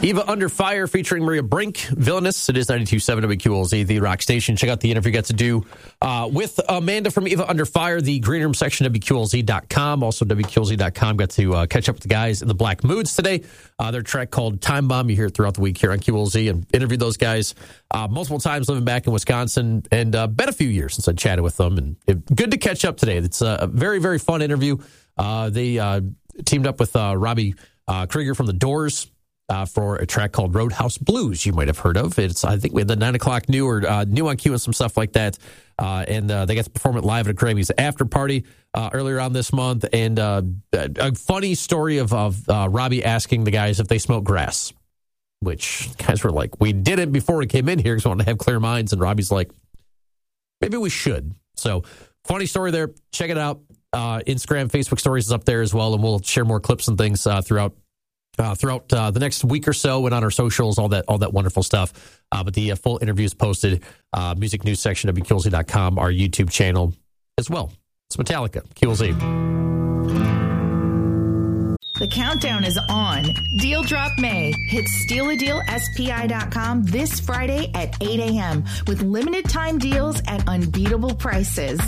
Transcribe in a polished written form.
Eva Under Fire featuring Maria Brink. Villainous. It is 92.7 WQLZ, the rock station. Check out the interview we got to do with Amanda from Eva Under Fire, the green room section, WQLZ.com. Also, WQLZ.com. Got to catch up with the guys in the Black Moods today. Their track called Time Bomb. You hear it throughout the week here on QLZ, and interviewed those guys multiple times living back in Wisconsin, and been a few years since I chatted with them. And good to catch up today. It's a very, very fun interview. They teamed up with Robbie Krieger from The Doors for a track called Roadhouse Blues, you might have heard of. It's, I think we had the 9 o'clock new on Q and some stuff like that. And they got to perform it live at a Grammys after party earlier on this month. And a funny story of Robbie asking the guys if they smoke grass, which guys were like, we didn't before we came in here because we wanted to have clear minds. And Robbie's like, maybe we should. So funny story there. Check it out. Instagram, Facebook stories is up there as well. And we'll share more clips and things throughout the next week or so, and on our socials, all that wonderful stuff. But the full interview is posted, music news section, WQLZ.com, our YouTube channel as well. It's Metallica, QLZ. The countdown is on. Deal Drop May. Hit stealadealspi.com this Friday at 8 a.m. with limited time deals at unbeatable prices.